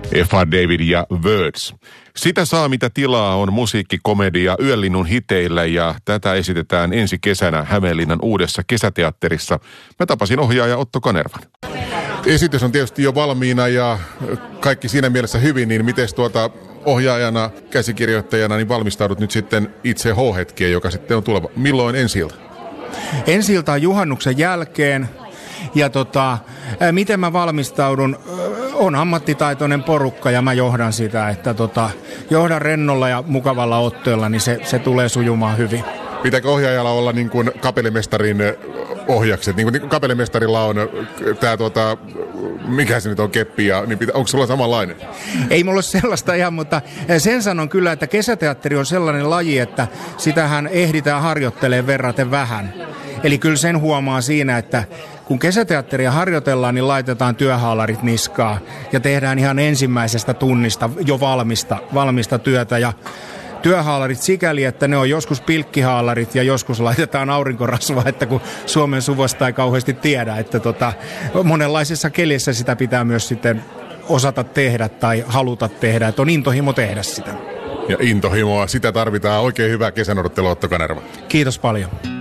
Effa David ja Words. Sitä saa mitä tilaa on musiikkikomedia Yölinnun hiteillä ja tätä esitetään ensi kesänä Hämeenlinnan uudessa kesäteatterissa. Mä tapasin ohjaaja Otto Kanervan. Esitys on tietysti jo valmiina ja kaikki siinä mielessä hyvin, niin miten ohjaajana, käsikirjoittajana, niin valmistaudut nyt sitten itse H-hetkeen, joka sitten on tuleva. Milloin ensi-ilta? Ensi-ilta on juhannuksen jälkeen. Ja miten mä valmistaudun? On ammattitaitoinen porukka ja mä johdan sitä, että johdan rennolla ja mukavalla otteella, niin se tulee sujumaan hyvin. Pitääkö ohjaajalla olla niin kuin kapellimestarin ohjakset? Niin kuin kapellimestarilla on tämä mikä se nyt on, keppi, ja, niin onko sulla samanlainen? Ei mulla ole sellaista ihan, mutta sen sanon kyllä, että kesäteatteri on sellainen laji, että sitähän ehditään harjoittelemaan verraten vähän. Eli kyllä sen huomaa siinä, että kun kesäteatteria harjoitellaan, niin laitetaan työhaalarit niskaan ja tehdään ihan ensimmäisestä tunnista jo valmista työtä. Ja työhaalarit sikäli, että ne on joskus pilkkihaalarit ja joskus laitetaan aurinkorasvaa, että kun Suomen suvosta ei kauheasti tiedä, että monenlaisessa kelissä sitä pitää myös sitten osata tehdä tai haluta tehdä, että on intohimo tehdä sitä. Ja intohimoa, sitä tarvitaan. Oikein hyvää kesän odottelua, Otto Kanerva. Kiitos paljon.